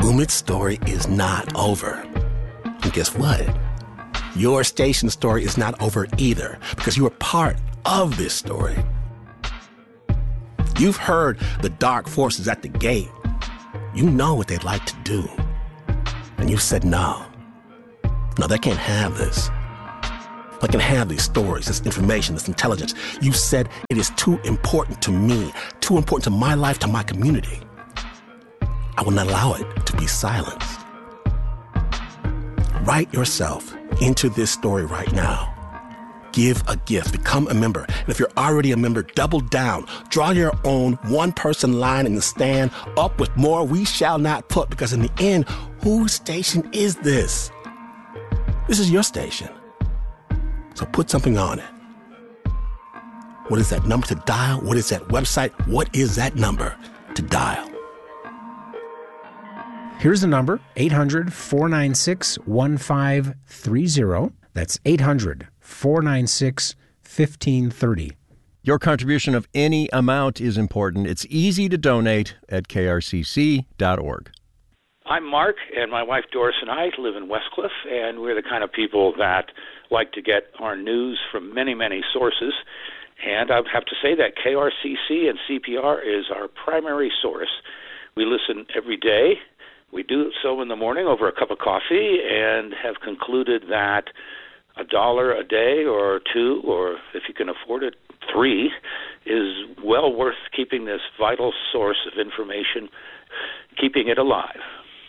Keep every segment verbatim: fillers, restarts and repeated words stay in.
Umit's story is not over. And guess what? Your station's story is not over either, because you are part of this story. You've heard the dark forces at the gate. You know what they'd like to do. And you said no. No, they can't have this. I can have these stories, this information, this intelligence. You said it is too important to me, too important to my life, to my community. I will not allow it to be silenced. Write yourself into this story right now. Give a gift, become a member. And if you're already a member, double down. Draw your own one-person line in the stand. Up with more we shall not put, because in the end, whose station is this? This is your station. So put something on it. What is that number to dial? What is that website? What is that number to dial? Here's the number, eight hundred, four nine six, one five three zero. That's eight hundred, four nine six, one five three zero. Your contribution of any amount is important. It's easy to donate at K R C C dot org. I'm Mark, and my wife Doris and I live in Westcliff, and we're the kind of people that like to get our news from many, many sources. And I have to say that K R C C and C P R is our primary source. We listen every day. We do so in the morning over a cup of coffee, and have concluded that a dollar a day or two, or if you can afford it, three, is well worth keeping this vital source of information, keeping it alive.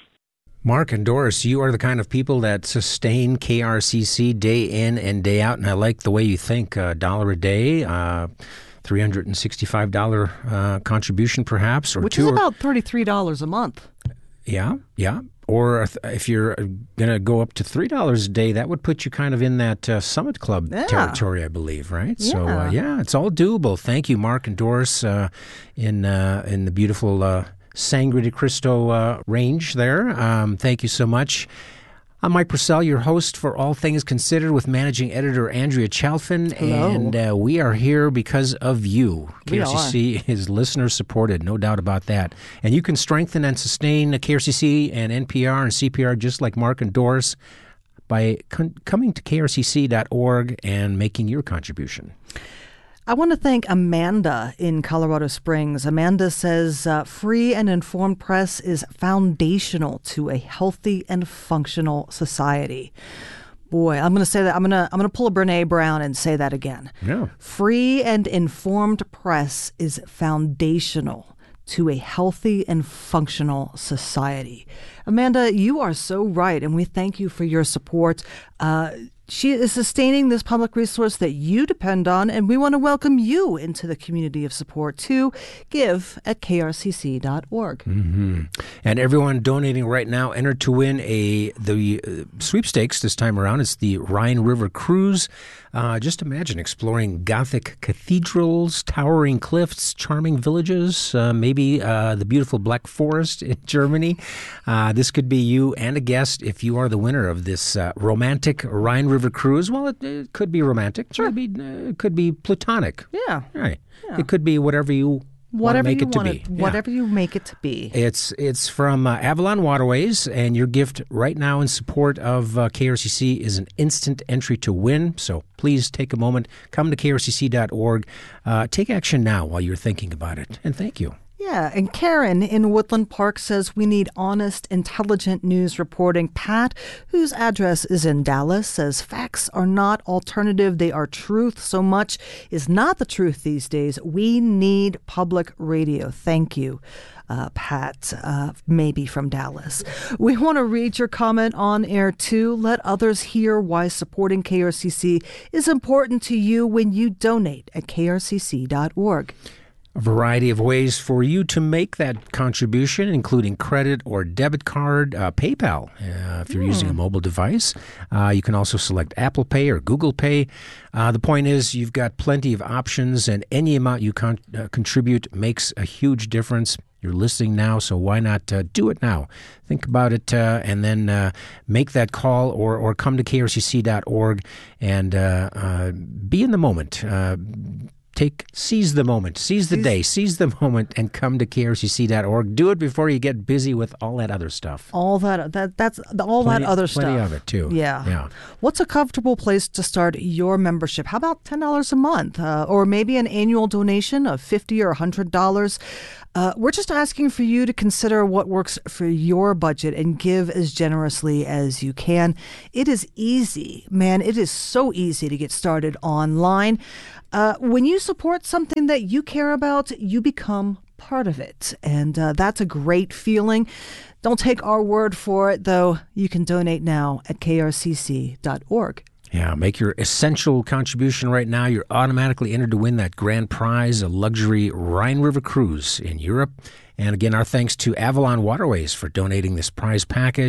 Mark and Doris, you are the kind of people that sustain K R C C day in and day out, and I like the way you think. A dollar a day, uh, three hundred sixty-five dollars uh, contribution perhaps, or Which two is or, about thirty-three dollars a month. Yeah, yeah. Or if you're going to go up to three dollars a day, that would put you kind of in that uh, Summit Club yeah. territory, I believe, right? Yeah. So, uh, yeah, it's all doable. Thank you, Mark and Doris, uh, in uh, in the beautiful uh, Sangre de Cristo uh, range there. Um, thank you so much. I'm Mike Purcell, your host for All Things Considered with managing editor Andrea Chalfin. Hello. And uh, we are here because of you. We K R C C is listener-supported, no doubt about that. And you can strengthen and sustain K R C C and N P R and C P R just like Mark and Doris by con- coming to K R C C dot org and making your contribution. I want to thank Amanda in Colorado Springs. Amanda says, uh, free and informed press is foundational to a healthy and functional society. Boy, I'm going to say that. I'm going to I'm going to pull a Brene Brown and say that again. Yeah. Free and informed press is foundational to a healthy and functional society. Amanda, you are so right, and we thank you for your support. Uh, She is sustaining this public resource that you depend on, and we want to welcome you into the community of support to give at K R C C dot org. Mm-hmm. And everyone donating right now entered to win a the uh, sweepstakes this time around. It's the Rhine River Cruise. Uh, just imagine exploring Gothic cathedrals, towering cliffs, charming villages, uh, maybe uh, the beautiful Black Forest in Germany. Uh, this could be you and a guest if you are the winner of this uh, romantic Rhine River Cruise. Well, it, it could be romantic. Sure. It could be, uh, it could be platonic. Yeah. Right. Yeah. It could be whatever you Whatever want to make you it to want be. it, whatever Yeah. you make it to be. It's it's from uh, Avalon Waterways, and your gift right now in support of uh, K R C C is an instant entry to win. So please take a moment, come to K R C C dot org, uh, take action now while you're thinking about it, and thank you. Yeah, and Karen in Woodland Park says we need honest, intelligent news reporting. Pat, whose address is in Dallas, says facts are not alternative, they are truth. So much is not the truth these days. We need public radio. Thank you. Uh, Pat, uh, maybe from Dallas. We want to read your comment on air too. Let others hear why supporting K R C C is important to you when you donate at K R C C dot org. A variety of ways for you to make that contribution, including credit or debit card, uh, PayPal, uh, if you're mm. using a mobile device. Uh, you can also select Apple Pay or Google Pay. Uh, the point is you've got plenty of options, and any amount you con- uh, contribute makes a huge difference. You're listening now, so why not uh, do it now? Think about it uh, and then uh, make that call or, or come to K R C C dot org and uh, uh, be in the moment. Uh, take seize the moment, seize the day, seize the moment, and come to K R C C dot org. Do it before you get busy with all that other stuff. All that that that's all plenty, that other plenty stuff. Plenty of it too. Yeah. Yeah. What's a comfortable place to start your membership? How about ten dollars a month, uh, or maybe an annual donation of fifty or a hundred dollars? Uh, we're just asking for you to consider what works for your budget and give as generously as you can. It is easy, man. It is so easy to get started online. Uh, when you support something that you care about, you become part of it. And uh, that's a great feeling. Don't take our word for it, though. You can donate now at K R C C dot org. Yeah, make your essential contribution right now. You're automatically entered to win that grand prize, a luxury Rhine River cruise in Europe. And again, our thanks to Avalon Waterways for donating this prize package.